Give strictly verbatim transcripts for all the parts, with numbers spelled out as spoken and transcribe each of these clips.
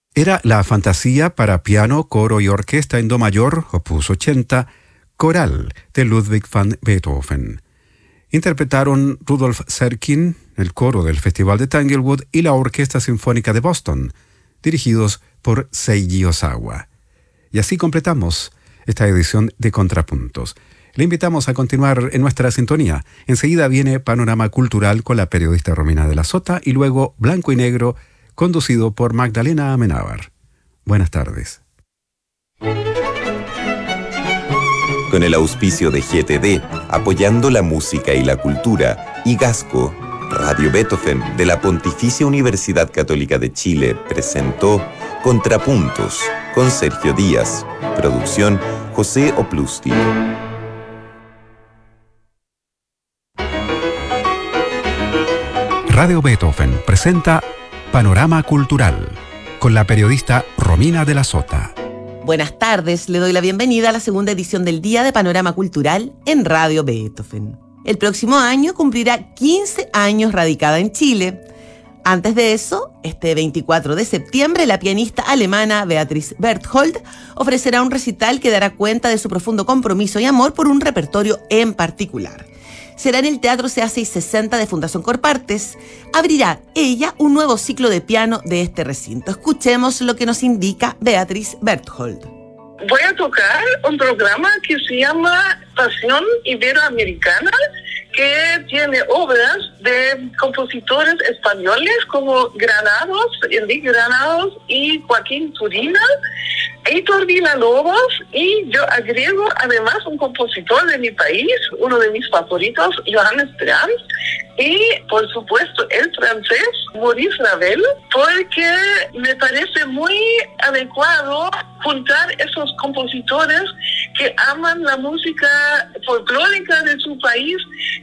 Era la fantasía para piano, coro y orquesta en do mayor, opus ochenta, coral de Ludwig van Beethoven. Interpretaron Rudolf Serkin, el coro del Festival de Tanglewood y la Orquesta Sinfónica de Boston, dirigidos por Seiji Ozawa. Y así completamos esta edición de Contrapuntos. Le invitamos a continuar en nuestra sintonía. Enseguida viene Panorama Cultural con la periodista Romina de la Sota y luego Blanco y Negro, conducido por Magdalena Amenábar. Buenas tardes. Con el auspicio de G T D, apoyando la música y la cultura, y Gasco, Radio Beethoven de la Pontificia Universidad Católica de Chile presentó Contrapuntos con Sergio Díaz. Producción José Oplusti. Radio Beethoven presenta Panorama Cultural con la periodista Romina de la Sota. Buenas tardes, le doy la bienvenida a la segunda edición del Día de Panorama Cultural en Radio Beethoven. El próximo año cumplirá quince años radicada en Chile. Antes de eso, este veinticuatro de septiembre, la pianista alemana Beatrice Berthold ofrecerá un recital que dará cuenta de su profundo compromiso y amor por un repertorio en particular. Será en el Teatro C A seiscientos sesenta de Fundación Corpartes. Abrirá ella un nuevo ciclo de piano de este recinto. Escuchemos lo que nos indica Beatrice Berthold. Voy a tocar un programa que se llama Pasión Iberoamericana, que tiene obras de compositores españoles como Granados, Enrique Granados y Joaquín Turina, Heitor Villa-Lobos, y yo agrego además un compositor de mi país, uno de mis favoritos, Johannes Brahms, y por supuesto el francés Maurice Ravel, porque me parece muy adecuado juntar esos compositores que aman la música folclórica de su país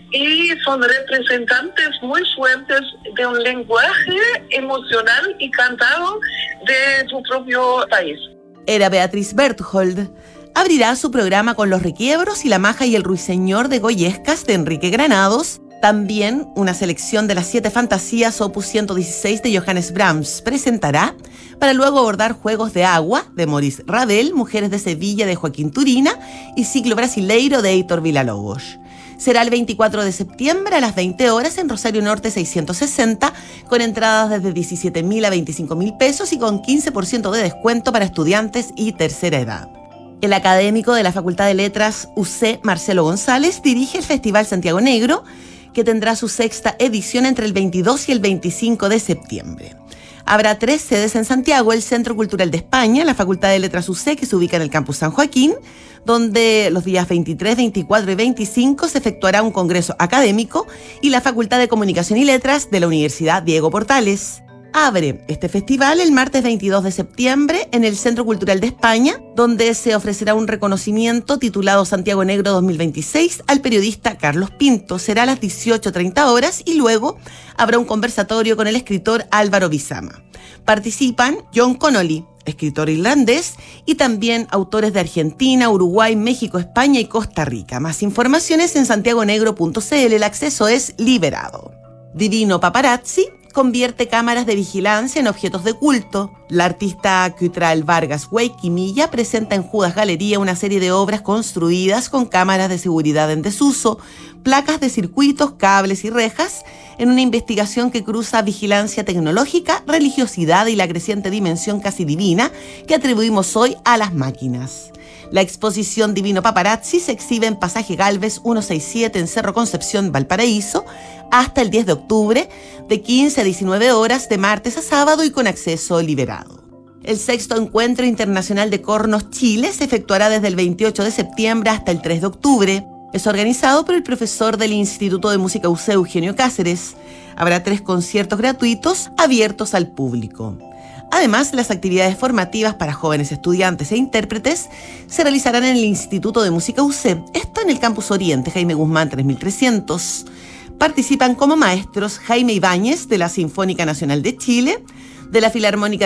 y son representantes muy fuertes de un lenguaje emocional y cantado de su propio país. Era Beatrice Berthold. Abrirá su programa con Los Requiebros y La Maja y el Ruiseñor de Goyescas de Enrique Granados. También una selección de las siete fantasías opus ciento dieciséis de Johannes Brahms presentará, para luego abordar Juegos de Agua de Maurice Ravel, Mujeres de Sevilla de Joaquín Turina y Ciclo Brasileiro de Heitor Villa-Lobos. Será el veinticuatro de septiembre a las veinte horas en Rosario Norte seiscientos sesenta, con entradas desde diecisiete mil a veinticinco mil pesos y con quince por ciento de descuento para estudiantes y tercera edad. El académico de la Facultad de Letras U C, Marcelo González, dirige el Festival Santiago Negro, que tendrá su sexta edición entre el veintidós y el veinticinco de septiembre. Habrá tres sedes en Santiago: el Centro Cultural de España, la Facultad de Letras U C, que se ubica en el Campus San Joaquín, donde los días veintitrés, veinticuatro y veinticinco se efectuará un congreso académico, y la Facultad de Comunicación y Letras de la Universidad Diego Portales. Abre este festival el martes veintidós de septiembre en el Centro Cultural de España, donde se ofrecerá un reconocimiento titulado Santiago Negro dos mil veintiséis al periodista Carlos Pinto. Será a las dieciocho treinta horas y luego habrá un conversatorio con el escritor Álvaro Bizama. Participan John Connolly, escritor irlandés, y también autores de Argentina, Uruguay, México, España y Costa Rica. Más informaciones en santiagonegro punto c l. El acceso es liberado. Divino Paparazzi convierte cámaras de vigilancia en objetos de culto. La artista Cutral Vargas Huayquimilla presenta en Judas Galería una serie de obras construidas con cámaras de seguridad en desuso, placas de circuitos, cables y rejas, en una investigación que cruza vigilancia tecnológica, religiosidad y la creciente dimensión casi divina que atribuimos hoy a las máquinas. La exposición Divino Paparazzi se exhibe en Pasaje Gálvez ciento sesenta y siete en Cerro Concepción, Valparaíso, hasta el diez de octubre, de quince a diecinueve horas, de martes a sábado y con acceso liberado. El sexto Encuentro Internacional de Cornos Chile se efectuará desde el veintiocho de septiembre hasta el tres de octubre. Es organizado por el profesor del Instituto de Música U C, Eugenio Cáceres. Habrá tres conciertos gratuitos abiertos al público. Además, las actividades formativas para jóvenes estudiantes e intérpretes se realizarán en el Instituto de Música U C, esto en el Campus Oriente, Jaime Guzmán tres mil trescientos. Participan como maestros Jaime Ibáñez, de la Sinfónica Nacional de Chile, de la Filarmónica